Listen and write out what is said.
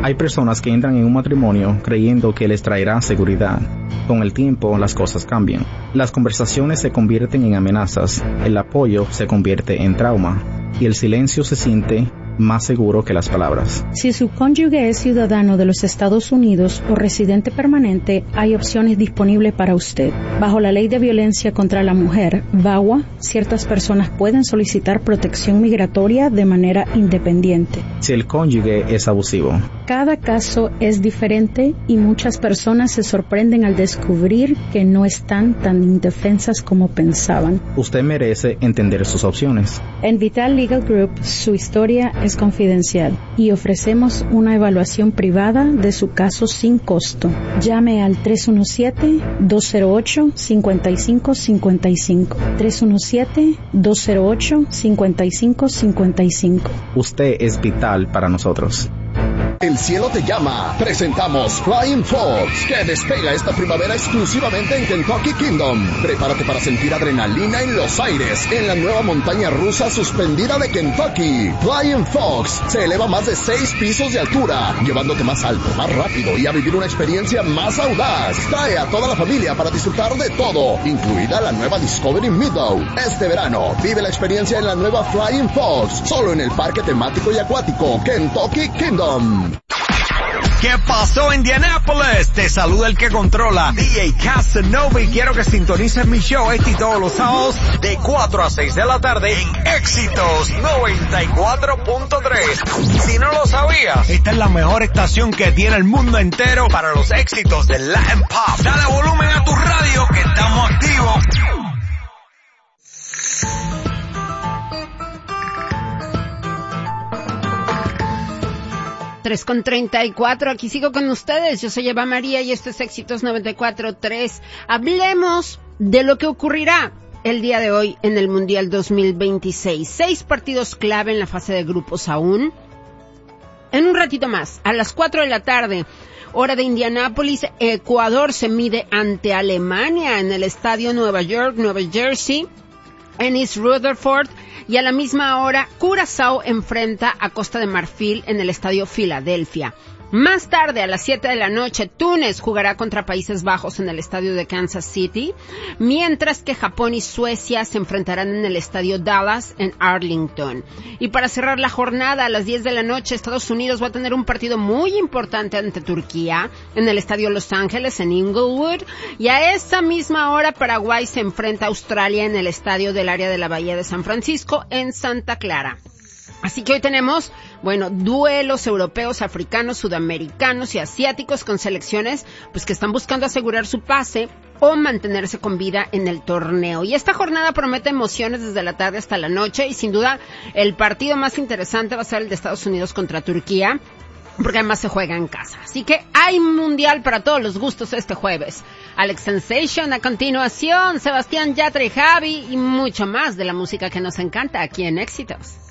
Hay personas que entran en un matrimonio creyendo que les traerá seguridad. Con el tiempo, las cosas cambian. Las conversaciones se convierten en amenazas, el apoyo se convierte en trauma, y el silencio se siente más seguro que las palabras. Si su cónyuge es ciudadano de los Estados Unidos o residente permanente, hay opciones disponibles para usted. Bajo la Ley de Violencia contra la Mujer, VAWA, ciertas personas pueden solicitar protección migratoria de manera independiente. Si el cónyuge es abusivo. Cada caso es diferente y muchas personas se sorprenden al descubrir que no están tan indefensas como pensaban. Usted merece entender sus opciones. En Vital Legal Group, su historia es confidencial y ofrecemos una evaluación privada de su caso sin costo. Llame al 317-208-5555. 317-208-5555. Usted es vital para nosotros. El cielo te llama. Presentamos Flying Fox, que despega esta primavera exclusivamente en Kentucky Kingdom. Prepárate para sentir adrenalina en los aires en la nueva montaña rusa suspendida de Kentucky. Flying Fox se eleva más de 6 pisos de altura, llevándote más alto, más rápido y a vivir una experiencia más audaz. Trae a toda la familia para disfrutar de todo, incluida la nueva Discovery Meadow. Este verano, vive la experiencia en la nueva Flying Fox, solo en el parque temático y acuático Kentucky Kingdom. ¿Qué pasó, Indianápolis? Te saluda el que controla, DJ Casanova, y quiero que sintonices mi show y todos los sábados de 4 a 6 de la tarde en Éxitos 94.3. Si no lo sabías, esta es la mejor estación que tiene el mundo entero para los éxitos del Latin Pop. Dale volumen a tu radio que estamos activos. 3:34, aquí sigo con ustedes, yo soy Eva María y esto es Éxitos 94.3. Hablemos de lo que ocurrirá el día de hoy en el Mundial 2026. 6 partidos clave en la fase de grupos aún. En un ratito más, a las 4 de la tarde, hora de Indianápolis, Ecuador se mide ante Alemania en el estadio Nueva York, Nueva Jersey, en East Rutherford. Y a la misma hora, Curazao enfrenta a Costa de Marfil en el estadio Filadelfia. Más tarde, a las 7 de la noche, Túnez jugará contra Países Bajos en el estadio de Kansas City, mientras que Japón y Suecia se enfrentarán en el estadio Dallas en Arlington. Y para cerrar la jornada, a las 10 de la noche, Estados Unidos va a tener un partido muy importante ante Turquía en el estadio Los Ángeles en Inglewood. Y a esa misma hora, Paraguay se enfrenta a Australia en el estadio del área de la Bahía de San Francisco en Santa Clara. Así que hoy tenemos, duelos europeos, africanos, sudamericanos y asiáticos con selecciones, que están buscando asegurar su pase o mantenerse con vida en el torneo. Y esta jornada promete emociones desde la tarde hasta la noche y sin duda el partido más interesante va a ser el de Estados Unidos contra Turquía, porque además se juega en casa. Así que hay mundial para todos los gustos este jueves. Alex Sensation a continuación, Sebastián Yatra y Javi y mucho más de la música que nos encanta aquí en Éxitos.